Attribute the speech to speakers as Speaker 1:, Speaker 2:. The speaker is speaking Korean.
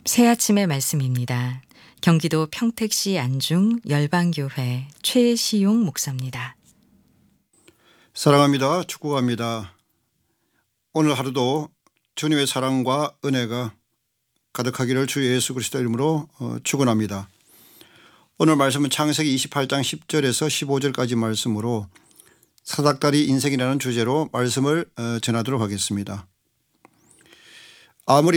Speaker 1: 새아침의 말씀입니다. 경기도 평택시 안중 열방교회 최시용 목사입니다.
Speaker 2: 사랑합니다. 축복합니다. 오늘 하루도 주님의 사랑과 은혜가 가득하기를 주 예수 그리스도 이름으로 축원합니다. 오늘 말씀은 창세기 28장 10절에서 15절까지 말씀으로 사닥다리 인생이라는 주제로 말씀을 전하도록 하겠습니다. 아무리